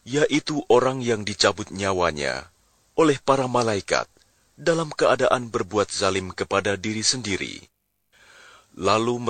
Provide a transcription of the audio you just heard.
yaitu orang yang dicabut nyawanya oleh para malaikat dalam keadaan berbuat zalim kepada diri sendiri. Lalu